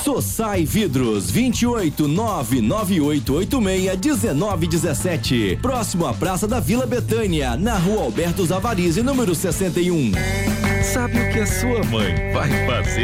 Sossai Vidros, 28998861917. Próximo à Praça da Vila Betânia, na Rua Alberto Zavarizi, número 61. Sabe o que a sua mãe vai fazer